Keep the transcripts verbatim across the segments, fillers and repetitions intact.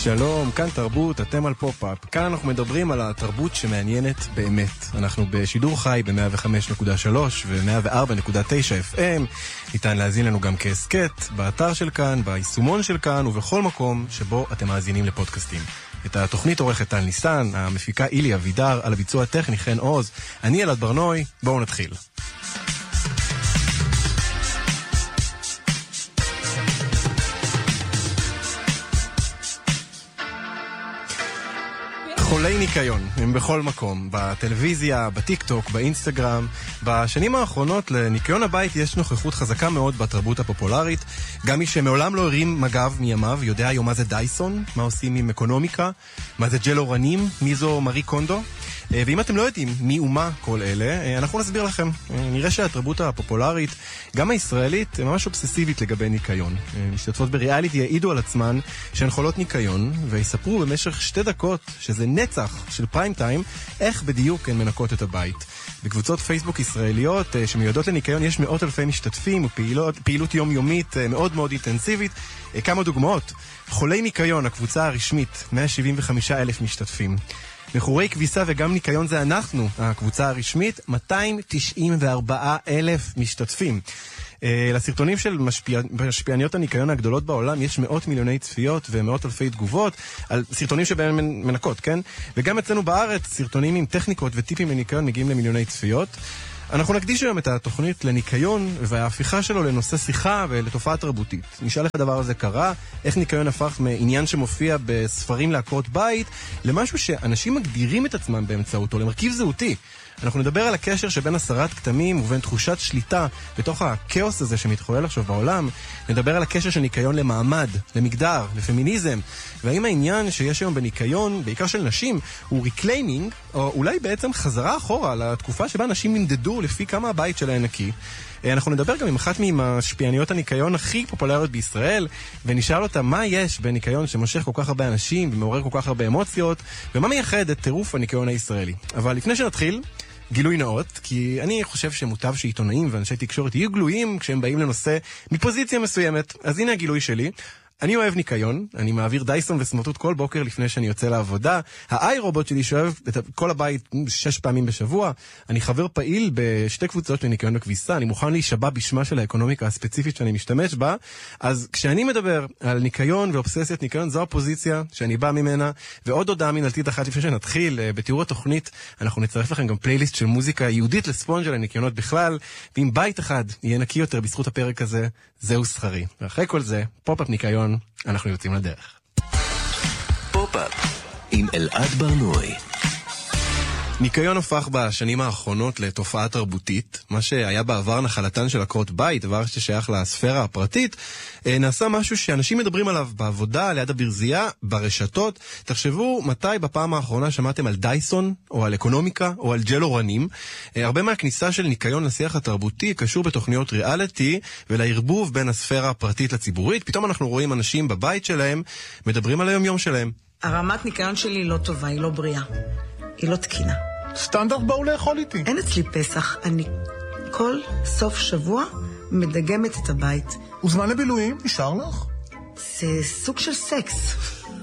שלום, כאן תרבות, אתם על פופ-אפ. כאן אנחנו מדברים על התרבות שמעניינת באמת. אנחנו בשידור חי ב-מאה וחמש נקודה שלוש ו-מאה וארבע נקודה תשע אף אם. ניתן להזין לנו גם כעסקט, באתר של כאן, ביישומון של כאן ובכל מקום שבו אתם מאזינים לפודקאסטים. את התוכנית עורכת טל ניסן, המפיקה אילי אבידר, על הביצוע הטכני חן עוז. אני אלעד ברנוי, בואו נתחיל. חולי ניקיון, הם בכל מקום, בטלוויזיה, בטיק-טוק, באינסטגרם. בשנים האחרונות לניקיון הבית יש נוכחות חזקה מאוד בתרבות הפופולרית. גם מי שמעולם לא הרים מגב מימיו יודע היום מה זה דייסון, מה עושים עם אקונומיקה, מה זה ג'ל אורנים, מי זו מרי קונדו. ואם אתם לא יודעים מי ומה כל אלה, אנחנו נסביר לכם. נראה שהתרבות הפופולרית, גם הישראלית, ממש אובססיבית לגבי ניקיון. משתתפות בריאליטי יעידו על עצמן שהן חולות ניקיון, ויספרו במשך שתי דקות, שזה נצח של פריים טיים, איך בדיוק הן מנקות את הבית. בקבוצות פייסבוק ישראליות שמיועדות לניקיון יש מאות אלפי משתתפים, ופעילות, פעילות יומיומית מאוד מאוד אינטנסיבית. כמה דוגמאות. חולי ניקיון, הקבוצה הרשמית, מאה שבעים וחמישה אלף משתתפים. מכורי כביסה וגם ניקיון זה אנחנו, הקבוצה הרשמית, מאתיים תשעים וארבעה אלף משתתפים. לסרטונים של משפיע... משפיעניות הניקיון הגדולות בעולם יש מאות מיליוני צפיות ומאות אלפי תגובות על סרטונים שבהם מנקות, כן? וגם אצלנו בארץ סרטונים עם טכניקות וטיפים לניקיון מגיעים למיליוני צפיות. אנחנו נקדיש היום את התוכנית לניקיון וההפיכה שלו לנושא שיחה ולתופעה תרבותית. נשאל איך הדבר הזה קרה, איך ניקיון הפך מעניין שמופיע בספרים לעקרות בית, למשהו שאנשים מגדירים את עצמם באמצעותו, למרכיב זהותי. אנחנו נדבר על הקשר שבין הסרת כתמים ובין תחושת שליטה בתוך הכאוס הזה שמתחולל עכשיו בעולם. נדבר על הקשר של ניקיון למעמד, למגדר, לפמיניזם. והאם העניין שיש היום בניקיון, בעיקר של נשים, הוא ריקליימינג, או אולי בעצם חזרה אחורה לתקופה שבה נשים נמדדו לפי כמה הבית שלהן נקי. אנחנו נדבר גם עם אחת ממשפיעניות הניקיון הכי פופולריות בישראל, ונשאל אותה מה יש בניקיון שמושך כל כך הרבה אנשים ומעורר כל כך הרבה אמוציות, ומה מייחד את טירוף הניקיון הישראלי. אבל לפני שנתחיל, גילוי נאות, כי אני חושב שמוטב שעיתונאים ואנשי תקשורת יהיו גלויים כשהם באים לנושא מפוזיציה מסוימת. אז הנה הגילוי שלי. אני אוהב ניקיון, אני מעביר דייסון וסמרטוט כל בוקר לפני שאני יוצא לעבודה. האיי רובוט שלי שואב את כל הבית שש פעמים בשבוע. אני חבר פעיל בשתי קבוצות לניקיון וכביסה. אני מוכן להישבע בשמה של האקונומיקה הספציפית שאני משתמש בה. אז כשאני מדבר על ניקיון ואובססיית ניקיון, זו הפוזיציה שאני בא ממנה. ועוד הודעה מנהלתית אחת לפני שנתחיל, בתיאור התוכנית, אנחנו נצרף לכם גם פלייליסט של מוזיקה יהודית לספונג' על הניקיונות בכלל. ואם בית אחד יהיה נקי יותר בזכות הפרק הזה, זהו שכרי. ואחרי כל זה, פופ-אפ ניקיון, אנחנו יוצאים לדרך. פופ-אפ עם אלעד ברנוי. ניקיון הפך בשנים האחרונות לתופעה תרבותית. מה שהיה בעבר נחלתן של עקרות בית, דבר ששייך לספירה הפרטית, נעשה משהו שאנשים מדברים עליו בעבודה, ליד הברזייה, ברשתות. תחשבו מתי בפעם האחרונה שמעתם על דייסון, או על אקונומיקה, או על ג'ל אורנים. הרבה מהכניסה של ניקיון לשיח התרבותי קשור בתוכניות ריאליטי, ולערבוב בין הספירה הפרטית לציבורית. פתאום אנחנו רואים אנשים בבית שלהם, מדברים על היום יום שלהם. הרמת ניקיון שלי לא טובה, היא לא בריאה. היא לא תקינה. סטנדרט באו לאכול איתי. אין אצלי פסח, אני כל סוף שבוע מדגמת את הבית. וזמן לבילויים, נשאר לך? זה סוג של סקס.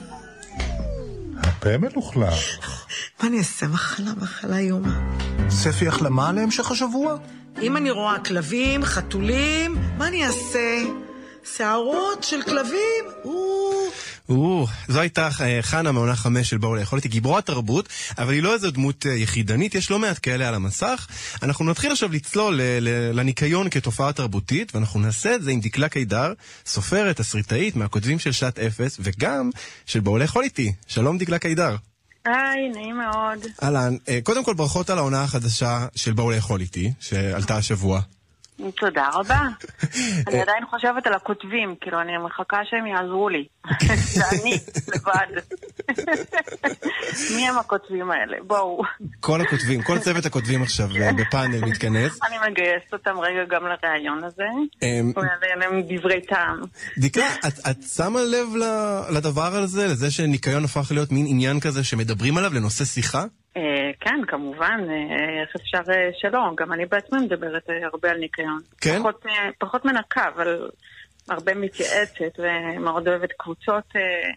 הפה מלוכלך. מה אני אעשה? מחלה, מחלה איומה. ספי החלמה להמשך השבוע? אם אני רואה כלבים, חתולים, מה אני אעשה? שערות של כלבים? או, זו הייתה חנה מעונה חמש של באו לאכול איתי, גיבורת תרבות, אבל היא לא איזו דמות יחידנית, יש לא מעט כאלה על המסך. אנחנו נתחיל עכשיו לצלול לניקיון כתופעה תרבותית, ואנחנו נעשה את זה עם דקלה קידר, סופרת, תסריטאית, מהכותבים של שעת אפס, וגם של באו לאכול איתי. שלום דקלה קידר. היי, נעים מאוד. אהלן, קודם כל ברכות על העונה החדשה של באו לאכול איתי, שעלתה השבוע. תודה רבה. אני עדיין חושבת על הכותבים, כאילו אני מחכה שהם יעזרו לי. זה אני, לבד. מי הם הכותבים האלה? בואו. כל הכותבים, כל צוות הכותבים עכשיו בפאנל מתכנס. אני מגייסת אותם רגע גם לרעיון הזה. ויעלה להם דברי טעם. דקלה, את שמה לב לדבר הזה, לזה שניקיון הפך להיות מין עניין כזה שמדברים עליו לנושא שיחה? כן, כמובן, איך אפשר שלא, גם אני בעצמי מדברת הרבה על ניקיון. כן? פחות, פחות מנקה, אבל הרבה מתייעצת ומאוד אוהבת קבוצות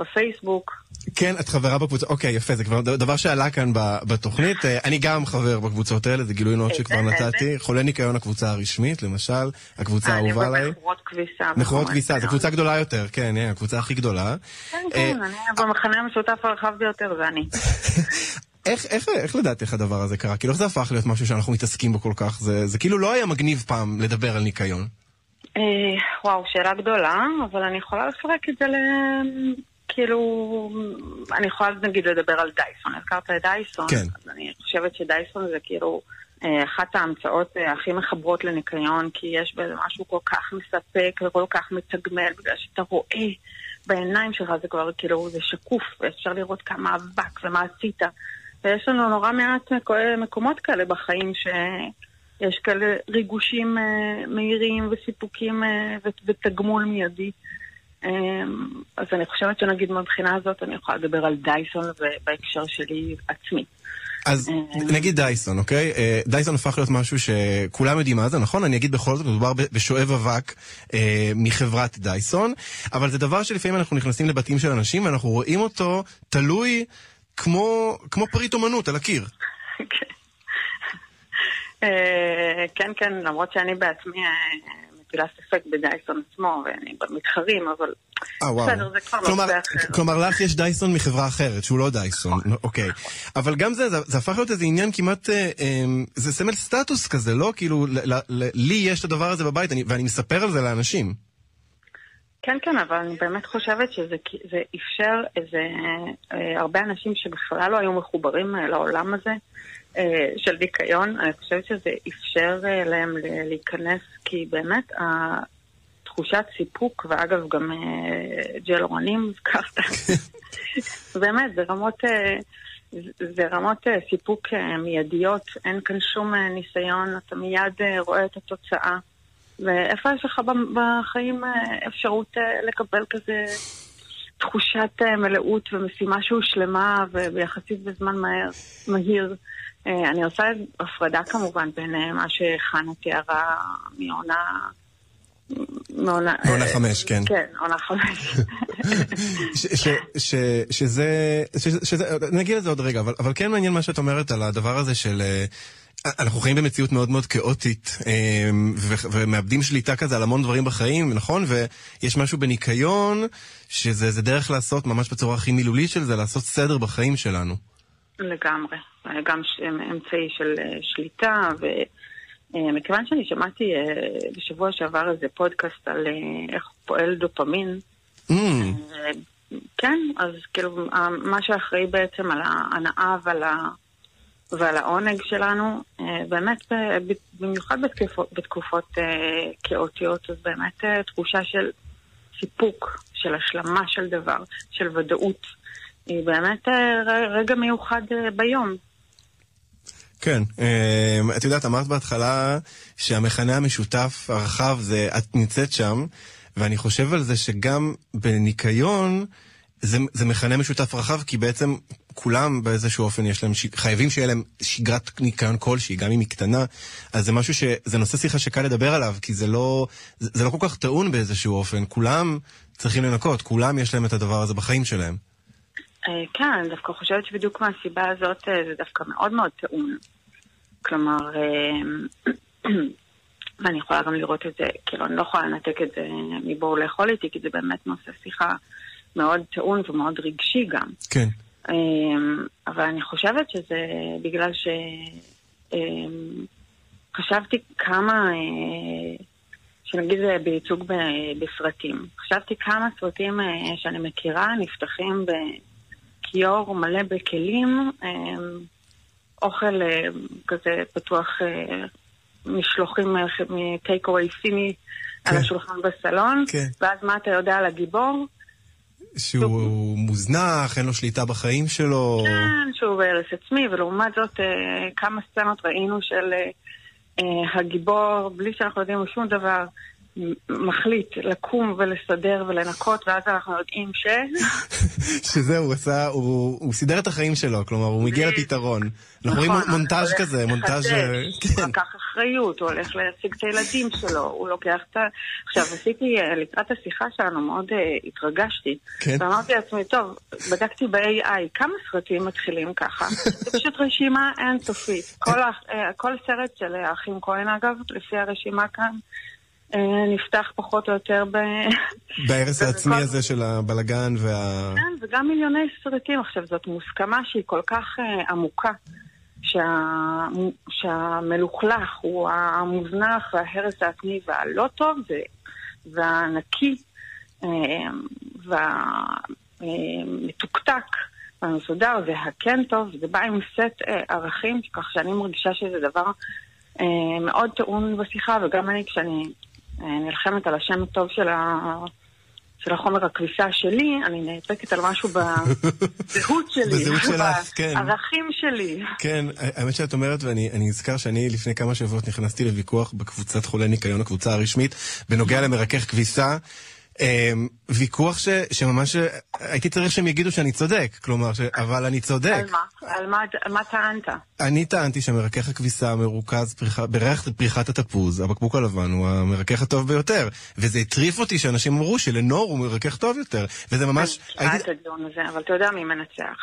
בפייסבוק. כן, את חברה בקבוצה, אוקיי, יפה, זה כבר דבר שעלה כאן בתוכנית. אני גם חבר בקבוצות האלה, זה גילוי נאות שכבר נתתי. חולה ניקיון הקבוצה הרשמית, למשל, הקבוצה האהובה עליי. אני במכורות כביסה. מכורות כביסה, זו קבוצה גדולה יותר, כן, הקבוצה הכי גדולה. כן, כן, אני במחנה המשותף הרחב ביותר, זה אני. איך, איך, איך לדעת איך הדבר הזה קרה? כאילו איך זה הפך להיות משהו שאנחנו מתעסקים בו כל כך? זה, זה כאילו לא היה מגניב פעם לדבר על ניקיון. וואו, שאלה גדולה, אבל אני יכולה לפרק את זה ל... כאילו, אני יכולה נגיד לדבר על דייסון, הזכרת את דייסון, כן. אז אני חושבת שדייסון זה כאילו אחת ההמצאות הכי מחברות לניקיון, כי יש בזה משהו כל כך מספק וכל כך מתגמל, בגלל שאתה רואה בעיניים שלך, זה כבר כאילו, זה שקוף, ואפשר לראות כמה אבק ומה עשית, ויש לנו נורא מעט מקומות כאלה בחיים שיש כאלה ריגושים מהירים וסיפוקים ותגמול מיידי. אז אני חושבת שנגיד מבחינה הזאת אני יכולה לדבר על דייסון ובהקשר שלי עצמי. אז נגיד דייסון, אוקיי? דייסון הפך להיות משהו שכולם יודעים מה זה, נכון? אני אגיד בכל זאת, מדובר בשואב אבק מחברת דייסון, אבל זה דבר שלפעמים אנחנו נכנסים לבתים של אנשים ואנחנו רואים אותו תלוי כמו, כמו פריט אומנות על הקיר. כן, כן, למרות שאני בעצמי מטילה ספק בדייסון עצמו, ואני במתחרים, אבל בסדר, זה כבר לא זה אחר. כלומר, לך יש דייסון מחברה אחרת, שהוא לא דייסון, אוקיי. אבל גם זה, זה הפך להיות איזה עניין כמעט, זה סמל סטטוס כזה, לא? כאילו, לי יש את הדבר הזה בבית, ואני מספר על זה לאנשים. כן, כן, אבל אני באמת חושבת שזה אפשר איזה, הרבה אנשים שבכלל לא היו מחוברים לעולם הזה, של ניקיון, אני חושבת שזה אפשר להם להיכנס, כי באמת התחושת סיפוק, ואגב גם ג'ל אורנים, הזכרת, באמת, זה רמות, זה רמות סיפוק מיידיות, אין כאן שום ניסיון, אתה מיד רואה את התוצאה, ואיפה יש לך בחיים אפשרות לקבל כזה תחושת מלאות ומשימה שהוא שלמה ויחסית בזמן מהר, מהיר. אני עושה הפרדה כמובן בין מה שחנה תיארה מעונה... מעונה חמש, כן. כן, עונה חמש. שזה... נגיד לזה עוד רגע, אבל כן מעניין מה שאת אומרת על הדבר הזה של... אנחנו חיים במציאות מאוד מאוד כאוטית, ומאבדים שליטה כזה על המון דברים בחיים, נכון? ויש משהו בניקיון, שזה דרך לעשות, ממש בצורה הכי מילולית של זה, לעשות סדר בחיים שלנו. לגמרי. גם אמצעי של שליטה, ומכיוון שאני שמעתי בשבוע שעבר איזה פודקאסט על איך פועל דופמין, כן, אז כאילו, מה שאחראי בעצם על ההנאה ועל ה... ועל העונג שלנו, באמת, במיוחד בתקופות, בתקופות כאוטיות, אז באמת תחושה של סיפוק, של השלמה של דבר, של ודאות, היא באמת רגע מיוחד ביום. כן, את יודעת, אמרת בהתחלה שהמכנה המשותף הרחב זה, את נמצאת שם, ואני חושב על זה שגם בניקיון, זה, זה מכנה משותף רחב, כי בעצם כולם באיזשהו אופן יש להם, חייבים שיהיה להם שגרת ניקיון כלשהי, גם אם היא קטנה, אז זה משהו שזה נושא שיחה שקל לדבר עליו, כי זה לא, זה, זה לא כל כך טעון באיזשהו אופן, כולם צריכים לנקות, כולם יש להם את הדבר הזה בחיים שלהם. כן, אני דווקא חושבת שבדיוק מהסיבה הזאת זה דווקא מאוד מאוד טעון. כלומר, ואני יכולה גם לראות את זה, כאילו אני לא יכולה לנתק את זה מבואו לאכול איתי, כי זה באמת נושא שיחה מאוד טעון ומאוד רגשי גם. כן. אבל אני חושבת שזה בגלל ש... חשבתי כמה, שנגיד זה בייצוג בסרטים, חשבתי כמה סרטים שאני מכירה נפתחים בכיור מלא בכלים, אוכל כזה פתוח, משלוחים מטייק אווי סיני על השולחן בסלון, ואז מה אתה יודע על הגיבור? שהוא מוזנח, אין לו שליטה בחיים שלו. כן, שהוא בהרס עצמי, ולעומת זאת כמה סצנות ראינו של הגיבור, בלי שאנחנו יודעים שום דבר, מחליט לקום ולסדר ולנקות, ואז אנחנו יודעים ש... שזהו, הוא עשה, הוא, הוא סידר את החיים שלו, כלומר, הוא מגיע לפתרון. אנחנו רואים מונטאז' כזה, מונטאז'... הוא לקח אחריות, הוא הולך להציג את הילדים שלו, הוא לוקח את ה... עכשיו, עשיתי, לקראת השיחה שלנו, מאוד התרגשתי, ואמרתי לעצמי, טוב, בדקתי ב-איי איי, כמה סרטים מתחילים ככה? זה פשוט רשימה אינסופית. כל סרט של האחים כהן, אגב, לפי הרשימה כאן, נפתח פחות או יותר ב... בהרס העצמי הזה של הבלגן וה... כן, וגם מיליוני סרטים. עכשיו, זאת מוסכמה שהיא כל כך עמוקה, שהמלוכלך הוא המוזנח וההרס העצמי והלא טוב, והנקי והמתוקתק והמסודר, זה הכן טוב, זה בא עם סט ערכים, כך שאני מרגישה שזה דבר מאוד טעון בשיחה, וגם אני כשאני נלחמת על השם הטוב של, ה... של החומר הכביסה שלי, אני נאבקת על משהו בזהות שלי, בזהות שלך, כן. בערכים שלי. כן, האמת שאת אומרת, ואני נזכר שאני לפני כמה שבועות נכנסתי לוויכוח בקבוצת חולי ניקיון, הקבוצה הרשמית, בנוגע למרכך כביסה, ויכוח ש, שממש הייתי צריך שהם יגידו שאני צודק, כלומר, ש, אבל אני צודק. על מה? על מה, על מה טענת? אני טענתי שמרכך הכביסה מרוכז פריחה, בריח פריחת התפוז, הבקבוק הלבן הוא המרכך הטוב ביותר, וזה הטריף אותי שאנשים אמרו שלנור הוא מרכך טוב יותר, וזה ממש... אני הייתי... את הדיון הזה, אבל אתה יודע מי מנצח?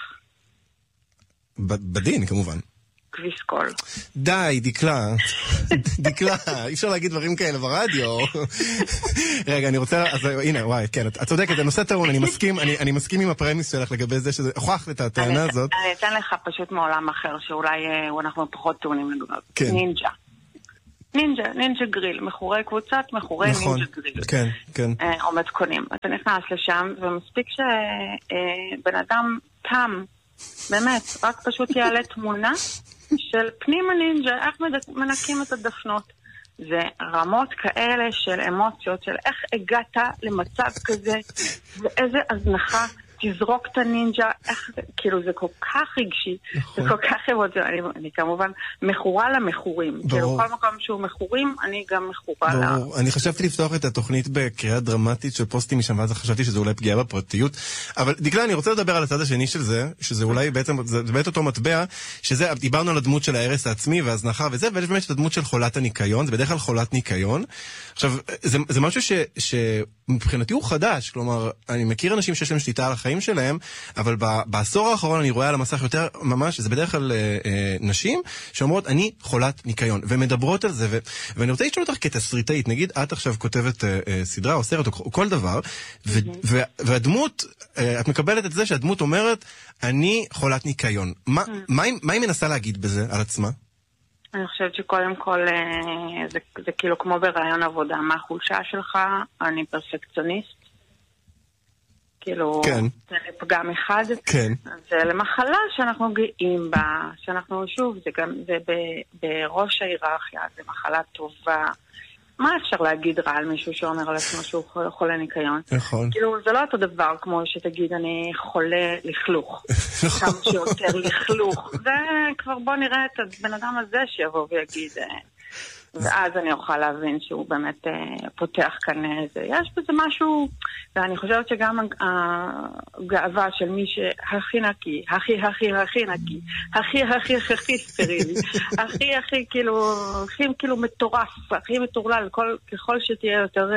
בדין, כמובן. כביסקול. די, דקלה. דקלה, אי אפשר להגיד דברים כאלה ברדיו. רגע, אני רוצה... אז הנה, וואי, כן, את צודקת, הנושא טעון, אני מסכים, אני, אני מסכים עם הפרמיס שלך לגבי זה שזה... הוכח את הטענה הזאת. אני אתן לך פשוט מעולם אחר, שאולי אנחנו פחות טעונים לדבר. כן. נינג'ה. נינג'ה, נינג'ה גריל, מחורי קבוצת, מחורי נכון, נינג'ה גריל. כן, כן. עומד קונים. אתה נכנס לשם, ומספיק שבן אדם תם, באמת, רק פשוט יעלה תמונה של פנים הנינג'ה, איך מנקים את הדפנות. זה רמות כאלה של אמוציות, של איך הגעת למצב כזה, ואיזה הזנחה, תזרוק את הנינג'ה, איך, כאילו זה כל כך רגשי, זה כל כך אמוציות, אני, אני כמובן מכורה למכורים, כאילו כל מקום שהוא מכורים, אני גם מכורה לה. אני חשבתי לפתוח את התוכנית בקריאה דרמטית של פוסטים משם, ואז חשבתי שזה אולי פגיעה בפרטיות, אבל דקלה, אני רוצה לדבר על הצד השני של זה, שזה אולי בעצם, זה באמת אותו מטבע, שזה, דיברנו על הדמות של ההרס העצמי וההזנחה וזה, ויש באמת את הדמות של חולת הניקיון, זה בדרך כלל חולת ניקיון. עכשיו, זה, זה משהו ש, שמבחינתי הוא חדש, כלומר, אני מכיר אנשים שיש להם שליטה על החיים שלהם, אבל בעשור האחרון אני רואה על המסך יותר ממש, זה בדרך כלל אה, אה, נשים שאומרות, אני חולת ניקיון, ומדברות על זה, ו, ואני רוצה לשאול אותך כתסריטאית, נגיד את עכשיו כותבת אה, אה, סדרה או סרט או, או כל דבר, ו, ו, והדמות, אה, את מקבלת את זה שהדמות אומרת, אני חולת ניקיון. מה, מה, מה היא מנסה להגיד בזה על עצמה? אני חושבת שקודם כל זה, זה כאילו כמו ברעיון עבודה, מה החולשה שלך? אני פרפקציוניסט. כאילו, כן. זה פגם אחד. כן. זה למחלה שאנחנו גאים בה, שאנחנו, שוב, זה גם, זה ב, בראש ההיררכיה, זה מחלה טובה. מה אפשר להגיד רע על מישהו שאומר על עצמו שהוא חולה ניקיון? נכון. כאילו, זה לא אותו דבר כמו שתגיד, אני חולה לכלוך. כמה שיותר לכלוך. וכבר בוא נראה את הבן אדם הזה שיבוא ויגיד, ואז אני אוכל להבין שהוא באמת פותח כאן איזה. יש בזה משהו, ואני חושבת שגם הגאווה של מי שהכי נקי, הכי הכי הכי נקי, הכי הכי הכי סטרילי, הכי הכי כאילו, הכי כאילו מטורף, הכי מטורלל, ככל שתהיה יותר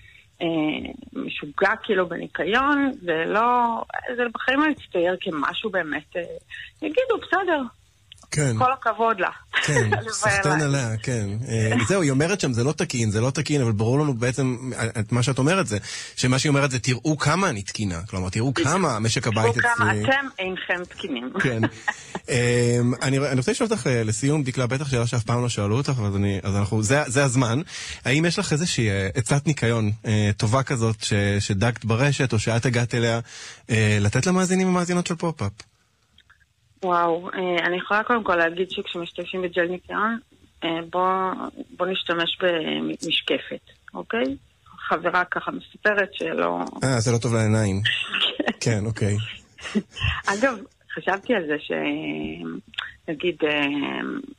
משוגע כאילו בניקיון, ולא, זה בחיים לא יצטייר כמשהו באמת, יגידו בסדר. כן. כל הכבוד לה. כן, סחטן עליה, כן. זהו, היא אומרת שם, זה לא תקין, זה לא תקין, אבל ברור לנו בעצם, את מה שאת אומרת זה, שמה שהיא אומרת זה, תראו כמה אני תקינה. כלומר, תראו כמה משק הבית אצלי. תראו כמה אתם אינכם תקינים. כן. אני רוצה לשאול אותך לסיום, דקלה, בטח שאלה שאף פעם לא שאלו אותך, אז אנחנו, זה הזמן. האם יש לך איזושהי עצת ניקיון טובה כזאת, שדגת ברשת, או שאת הגעת אליה, לתת למאזינים ומאזינות של פופ-אפ? וואו, אני יכולה קודם כל להגיד שכשמשתמשים בג'ל ניקיון, בוא, בוא נשתמש במשקפת, אוקיי? חברה ככה מספרת שלא... אה, זה לא טוב לעיניים. כן, אוקיי. אגב, חשבתי על זה שנגיד,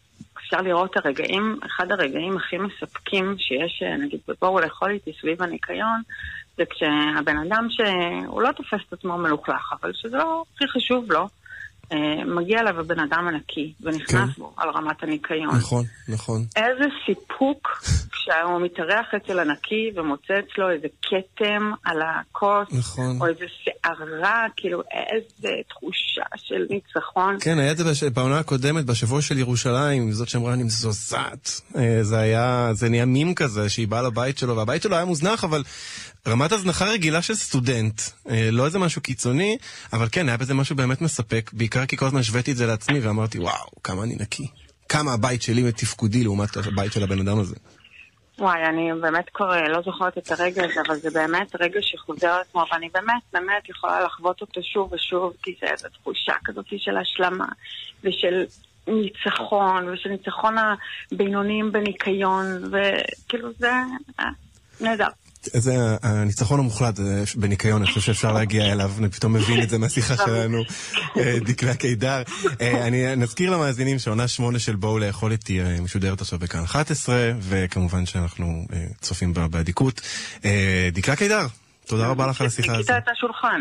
אפשר לראות הרגעים, אחד הרגעים הכי מספקים שיש, נגיד, בואו לאכול איתי סביב הניקיון, זה כשהבן אדם שהוא לא תופס את עצמו מלוכלך, אבל שזה לא הכי חשוב לו, מגיע אליו הבן אדם הנקי, ונכנס כן. בו על רמת הניקיון. נכון, נכון. איזה סיפוק כשהוא מתארח אצל הנקי ומוצא אצלו איזה קטם על הכוס, נכון. או איזה שערה, כאילו איזה תחושה של ניצחון. כן, היה את זה בש... בעונה הקודמת, בשבוע של ירושלים, זאת שאמרה אני מזוזת. זה היה, זה נהיה מים כזה, שהיא באה לבית שלו, והבית שלו היה מוזנח, אבל רמת הזנחה רגילה של סטודנט, לא איזה משהו קיצוני, אבל כן, היה בזה משהו באמת מספק, בעיקר כי כל הזמן השוויתי את זה לעצמי, ואמרתי, וואו, כמה אני נקי. כמה הבית שלי תפקודי לעומת הבית של הבן אדם הזה. וואי, אני באמת כבר לא זוכרת את הרגע הזה, אבל זה באמת רגע שחוזר על עצמו, ואני באמת, באמת יכולה לחוות אותו שוב ושוב, כי זה איזו תחושה כזאת של השלמה, ושל ניצחון, ושל ניצחון הבינונים בניקיון, וכאילו זה נהדר. זה הניצחון המוחלט בניקיון, אני חושב שאפשר להגיע אליו, אני פתאום מבין את זה מהשיחה שלנו, דקלה קידר. אני נזכיר למאזינים שעונה שמונה של בואו לאכול איתי משודרת עכשיו בכאן אחת עשרה, וכמובן שאנחנו צופים בה בעדיקות. דקלה קידר, תודה רבה לך על השיחה הזאת. ניקית את השולחן.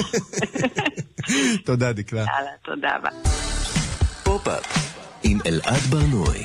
תודה דקלה. יאללה, תודה רבה. פופ-אפ עם אלעד ברנועי.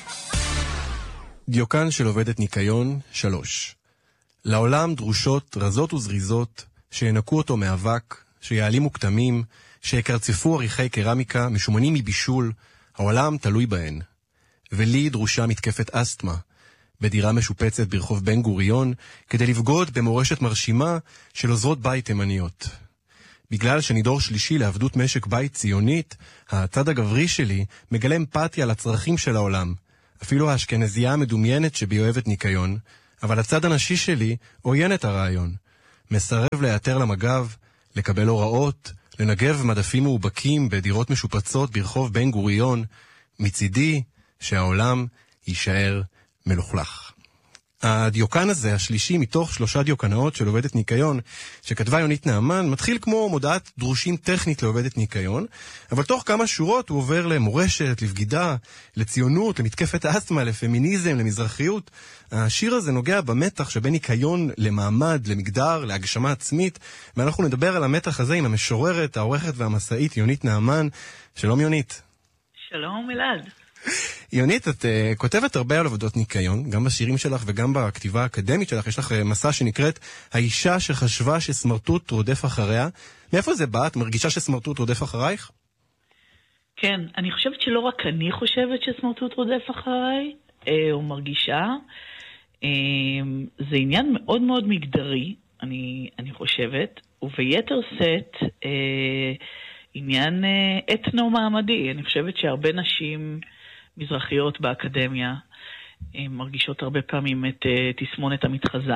דיוקן של עובדת ניקיון, שלוש. לעולם דרושות רזות וזריזות, שינקו אותו מאבק, שיעלימו כתמים, שיקרצפו עריכי קרמיקה, משומנים מבישול, העולם תלוי בהן. ולי דרושה מתקפת אסתמה, בדירה משופצת ברחוב בן גוריון, כדי לבגוד במורשת מרשימה של עוזרות בית תימניות. בגלל שאני דור שלישי לעבדות משק בית ציונית, הצד הגברי שלי מגלה אמפתיה לצרכים של העולם, אפילו האשכנזייה המדומיינת שבי אוהבת ניקיון, אבל הצד הנשי שלי עוין את הרעיון. מסרב להיעתר למגב, לקבל הוראות, לנגב מדפים מאובקים בדירות משופצות ברחוב בן גוריון, מצידי שהעולם יישאר מלוכלך. הדיוקן הזה, השלישי מתוך שלושה דיוקנאות של עובדת ניקיון, שכתבה יונית נעמן, מתחיל כמו מודעת דרושים טכנית לעובדת ניקיון, אבל תוך כמה שורות הוא עובר למורשת, לבגידה, לציונות, למתקפת אסתמה, לפמיניזם, למזרחיות. השיר הזה נוגע במתח שבין ניקיון למעמד, למגדר, להגשמה עצמית, ואנחנו נדבר על המתח הזה עם המשוררת, העורכת והמסעית יונית נעמן. שלום יונית. שלום אלעד. יונית, את uh, כותבת הרבה על עבודות ניקיון, גם בשירים שלך וגם בכתיבה האקדמית שלך. יש לך uh, מסע שנקראת האישה שחשבה שסמרטוט רודף אחריה. מאיפה זה בא? את מרגישה שסמרטוט רודף אחרייך? כן, אני חושבת שלא רק אני חושבת שסמרטוט רודף אחריי, אה, או מרגישה. אה, זה עניין מאוד מאוד מגדרי, אני, אני חושבת, וביתר סט אה, עניין אה, אתנו-מעמדי. אני חושבת שהרבה נשים מזרחיות באקדמיה מרגישות הרבה פעמים את תסמונת המתחזה.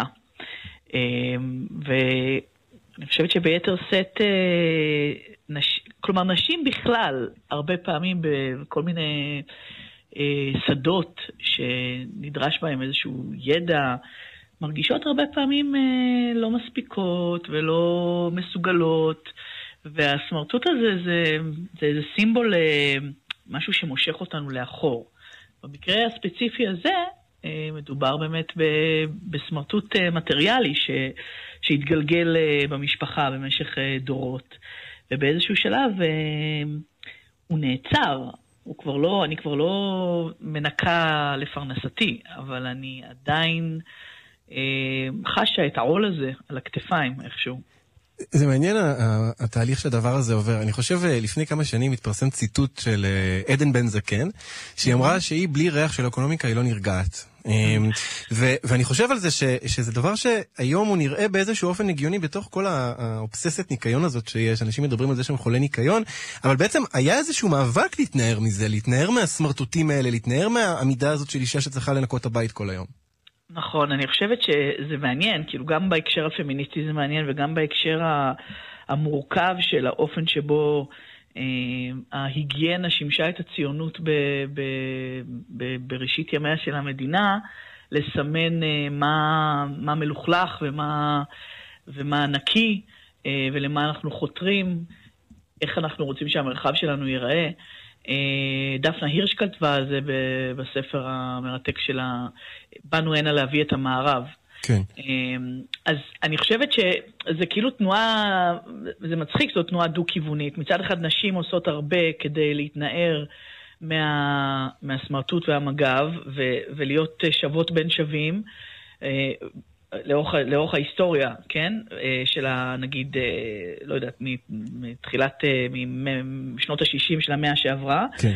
ואני חושבת שביתר סט, כלומר נשים בכלל, הרבה פעמים בכל מיני שדות שנדרש בהם איזשהו ידע, מרגישות הרבה פעמים לא מספיקות ולא מסוגלות, והסמרטוט הזה זה, זה איזה סימבול, משהו שמושך אותנו לאחור. במקרה הספציפי הזה, מדובר באמת בסמרטוט מטריאלי ש, שהתגלגל במשפחה במשך דורות. ובאיזשהו שלב הוא נעצר. הוא כבר לא, אני כבר לא מנקה לפרנסתי, אבל אני עדיין חשה את העול הזה על הכתפיים איכשהו. זה מעניין התהליך שהדבר הזה עובר. אני חושב לפני כמה שנים התפרסם ציטוט של עדן בן זקן, שהיא אמרה שהיא בלי ריח של אקונומיקה היא לא נרגעת. ואני חושב על זה שזה דבר שהיום הוא נראה באיזשהו אופן הגיוני בתוך כל האובססת ניקיון הזאת שיש. אנשים מדברים על זה שהם חולי ניקיון, אבל בעצם היה איזשהו מאבק להתנער מזה, להתנער מהסמרטוטים האלה, להתנער מהעמידה הזאת של אישה שצריכה לנקות הבית כל היום. נכון, אני חושבת שזה מעניין, כאילו גם בהקשר הפמיניסטי זה מעניין, וגם בהקשר המורכב של האופן שבו אה, ההיגיינה שימשה את הציונות ב, ב, ב, בראשית ימיה של המדינה, לסמן אה, מה, מה מלוכלך ומה, ומה נקי, אה, ולמה אנחנו חותרים, איך אנחנו רוצים שהמרחב שלנו ייראה. דפנה הירש כתבה על זה בספר המרתק שלה, באנו הנה להביא את המערב. כן. אז אני חושבת שזה כאילו תנועה, זה מצחיק, זו תנועה דו-כיוונית. מצד אחד נשים עושות הרבה כדי להתנער מה, מהסמרטוט והמגב, ו, ולהיות שוות בין שווים, לאורך, לאורך ההיסטוריה, כן? של ה, נגיד, לא יודעת, מתחילת, משנות ה-שישים של המאה שעברה. כן.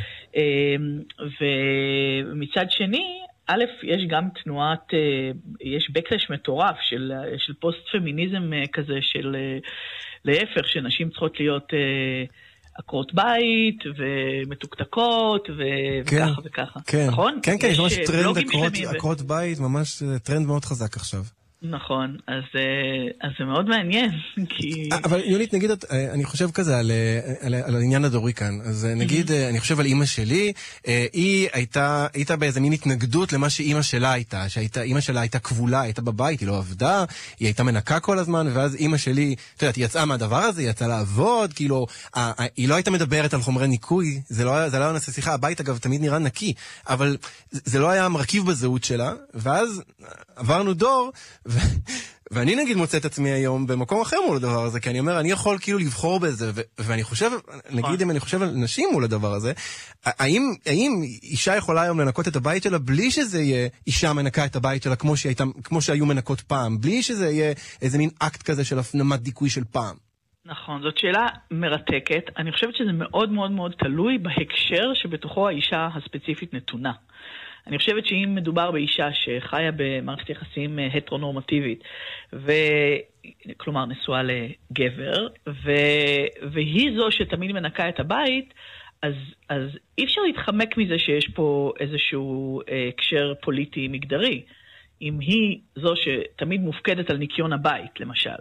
ומצד שני, א', יש גם תנועת, יש בקלש מטורף של, של פוסט-פמיניזם כזה, של להפך, שנשים צריכות להיות עקרות בית ומתוקתקות וככה וככה. כן, נכון? כן, כן, יש ממש טרנד עקרות בית, ממש טרנד מאוד חזק עכשיו. נכון, אז, אז זה מאוד מעניין, כי... אבל יונית, נגיד, אני חושב כזה על, על, על העניין הדורי כאן, אז נגיד, אני חושב על אמא שלי, היא הייתה, הייתה באיזה מין התנגדות למה שאמא שלה הייתה, שהייתה, אמא שלה הייתה כבולה, הייתה בבית, היא לא עבדה, היא הייתה מנקה כל הזמן, ואז אמא שלי, אתה יודעת, היא יצאה מהדבר הזה, היא יצאה לעבוד, כאילו, היא לא הייתה מדברת על חומרי ניקוי, זה לא, זה לא נעשה שיחה, הבית אגב תמיד נראה נקי, אבל זה לא היה מרכיב בזהות שלה, ואז עברנו דור, ו... ואני נגיד מוצא את עצמי היום במקום אחר מול הדבר הזה, כי אני אומר, אני יכול כאילו לבחור בזה, ו... ואני חושב, נגיד אם אני חושב על נשים מול הדבר הזה, האם, האם אישה יכולה היום לנקות את הבית שלה בלי שזה יהיה אישה מנקה את הבית שלה כמו, שהייתה, כמו שהיו מנקות פעם, בלי שזה יהיה איזה מין אקט כזה של הפנמת דיכוי של פעם? נכון, זאת שאלה מרתקת. אני חושבת שזה מאוד מאוד מאוד תלוי בהקשר שבתוכו האישה הספציפית נתונה. אני חושבת שאם מדובר באישה שחיה במערכת יחסים הטרונורמטיבית, ו... כלומר נשואה לגבר, ו... והיא זו שתמיד מנקה את הבית, אז, אז אי אפשר להתחמק מזה שיש פה איזשהו הקשר פוליטי מגדרי. אם היא זו שתמיד מופקדת על ניקיון הבית, למשל.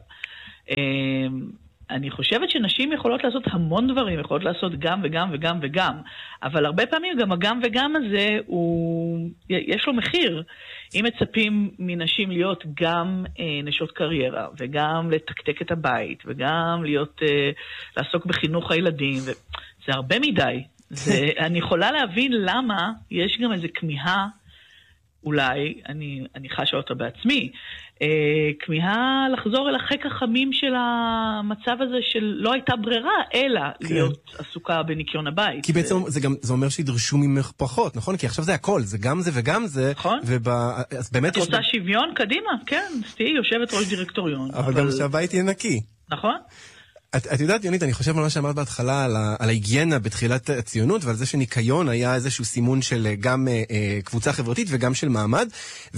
אני חושבת שנשים יכולות לעשות המון דברים, יכולות לעשות גם וגם וגם וגם, אבל הרבה פעמים גם הגם וגם הזה, הוא, יש לו מחיר. אם מצפים מנשים להיות גם אה, נשות קריירה, וגם לתקתק את הבית, וגם להיות, אה, לעסוק בחינוך הילדים, ו... זה הרבה מדי. זה, אני יכולה להבין למה יש גם איזו כמיהה, אולי, אני, אני חשה אותה בעצמי, אה, כמיהה לחזור אל החיק החמים של המצב הזה של לא הייתה ברירה, אלא כן. להיות עסוקה בניקיון הבית. כי בעצם זה, גם, זה אומר שידרשו ממך פחות, נכון? כי עכשיו זה הכל, זה גם זה וגם זה. נכון. ובא, אז באמת את רוצה יש... שוויון? קדימה, כן, תהי יושבת ראש דירקטוריון. אבל, אבל... גם שהבית יהיה נקי. נכון. את, את יודעת, יונית, אני חושב על מה שאמרת בהתחלה, על, ה, על ההיגיינה בתחילת הציונות, ועל זה שניקיון היה איזשהו סימון של גם אה, אה, קבוצה חברתית וגם של מעמד,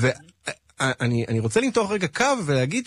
ואני אני רוצה למתוח רגע קו ולהגיד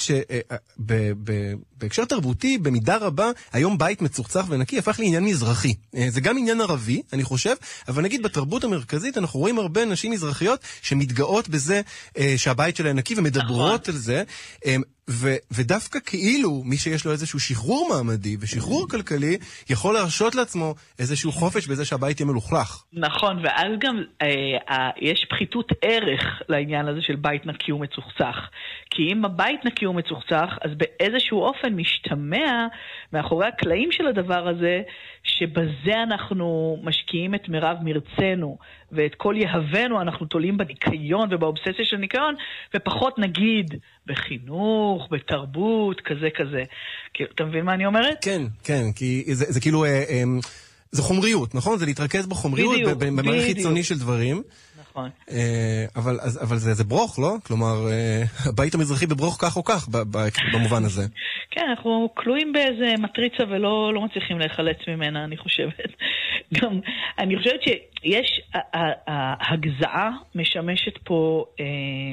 שבהקשר תרבותי, במידה רבה, היום בית מצוחצח ונקי הפך לעניין מזרחי. אה, זה גם עניין ערבי, אני חושב, אבל נגיד בתרבות המרכזית אנחנו רואים הרבה נשים מזרחיות שמתגאות בזה אה, שהבית שלהן נקי ומדברות על זה, אה, ו- ודווקא כאילו מי שיש לו איזשהו שחרור מעמדי ושחרור כלכלי יכול להרשות לעצמו איזשהו חופש בזה שהבית יהיה מלוכלך. נכון, ואז גם אה, אה, יש פחיתות ערך לעניין הזה של בית נקי ומצוחצח. כי אם הבית נקי ומצוחצח, אז באיזשהו אופן משתמע מאחורי הקלעים של הדבר הזה, שבזה אנחנו משקיעים את מירב מרצנו, ואת כל יהבנו אנחנו תולים בניקיון ובאובססיה של ניקיון, ופחות נגיד בחינוך, בתרבות, כזה כזה. אתה מבין מה אני אומרת? כן, כן, כי זה, זה כאילו, אה, אה, זה חומריות, נכון? זה להתרכז בחומריות, בדיוק, במערכת חיצוני של דברים. נכון. אה, אבל, אבל זה, זה ברוך, לא? כלומר, אה, הבית המזרחי בברוך כך או כך, במובן הזה. כן, אנחנו כלואים באיזה מטריצה ולא לא מצליחים להיחלץ ממנה, אני חושבת. גם, אני חושבת שיש, ההגזעה משמשת פה אה,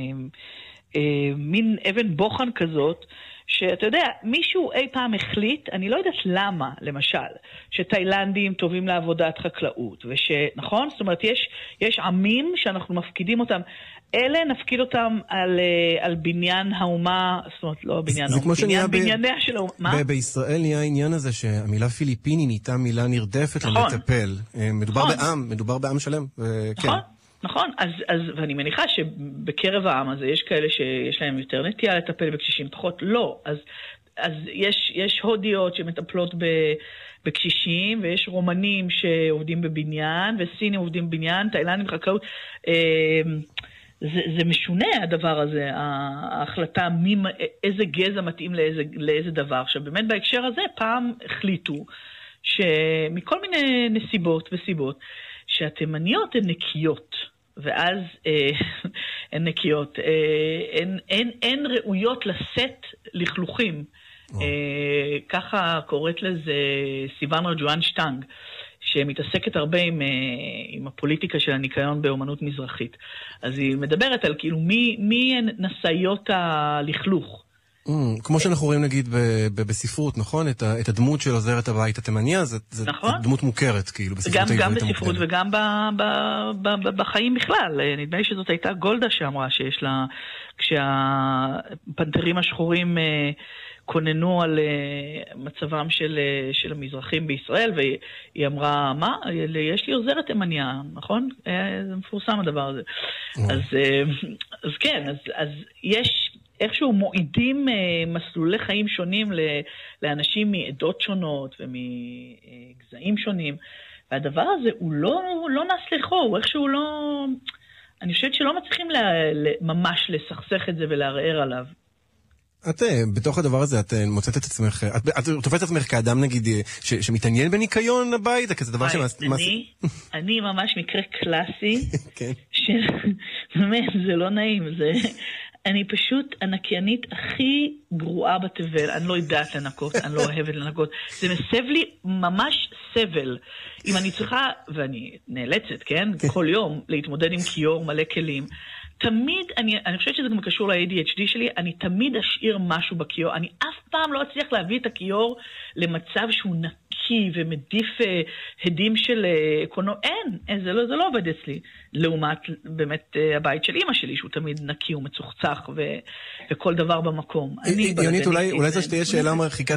אה, מין אבן בוחן כזאת, שאתה יודע, מישהו אי פעם החליט, אני לא יודעת למה, למשל, שתאילנדים טובים לעבודת חקלאות, ושנכון? זאת אומרת, יש, יש עמים שאנחנו מפקידים אותם, אלה נפקיד אותם על, על בניין האומה, זאת אומרת, לא בניין האומה, בניין, ב... בנייניה של האומה. מה? בישראל נהיה העניין הזה שהמילה פיליפיני נהייתה מילה נרדפת נכון. למטפל. מדובר נכון. בעם, מדובר בעם שלם. נכון. כן. נכון, אז, אז, ואני מניחה שבקרב העם הזה יש כאלה שיש להם יותר נטייה לטפל בקשישים, פחות לא. אז אז יש, יש הודיות שמטפלות ב, בקשישים, ויש רומנים שעובדים בבניין, וסינים עובדים בבניין, תאילנדים בחקלאות. זה, זה משונה הדבר הזה, ההחלטה מי, איזה גזע מתאים לאיזה, לאיזה דבר. עכשיו, באמת בהקשר הזה, פעם החליטו שמכל מיני נסיבות וסיבות, שהתימניות הן נקיות, ואז אה, הן נקיות, אה, הן, הן, הן ראויות לשאת לכלוכים. אה, ככה קוראת לזה סיוון רג'ואן שטנג, שמתעסקת הרבה עם, עם הפוליטיקה של הניקיון באומנות מזרחית. אז היא מדברת על כאילו מי, מי הן נשאיות הלכלוך. Mm, כמו שאנחנו רואים נגיד ב, ב, בספרות, נכון? את, ה, את הדמות של עוזרת הבית התימניה, זה, זה, נכון? זה דמות מוכרת, כאילו, בספרות העברית המוקדמת. גם בספרות וגם ב, ב, ב, ב, בחיים בכלל. נדמה לי שזאת הייתה גולדה שאמרה שיש לה, כשהפנתרים השחורים כוננו על מצבם של, של המזרחים בישראל, והיא אמרה, מה? יש לי עוזרת תימניה, נכון? זה מפורסם הדבר הזה. אז, אז כן, אז, אז יש איכשהו מועידים מסלולי חיים שונים לאנשים מעדות שונות ומגזעים שונים, והדבר הזה הוא לא, לא נס לחו, הוא איכשהו לא, אני חושבת שלא מצליחים לה, ממש לסכסך את זה ולערער עליו. את, בתוך הדבר הזה, את מוצאת את עצמך, את, את תופסת את עצמך כאדם, נגיד, ש, שמתעניין בניקיון הבית, כזה דבר שמס... אני, אני ממש מקרה קלאסי, שבאמת, זה לא נעים, זה... אני פשוט הנקיינית הכי גרועה בתבל, אני לא יודעת לנקות, אני לא אוהבת לנקות, זה מסב לי ממש סבל. אם אני צריכה, ואני נאלצת, כן, כל יום להתמודד עם כיור מלא כלים, תמיד, אני, אני חושבת שזה גם קשור ל-איי די אייץ' די שלי, אני תמיד אשאיר משהו בכיור, אני אף פעם לא אצליח להביא את הכיור למצב שהוא נקי ומדיף אה, הדים של אה, קונו, אין, אין זה, לא, זה לא עובד אצלי, לעומת באמת אה, הבית של אמא שלי, שהוא תמיד נקי ומצוחצח ו, וכל דבר במקום. יונית, אולי, אולי זו שתהיה שאלה מרחיקת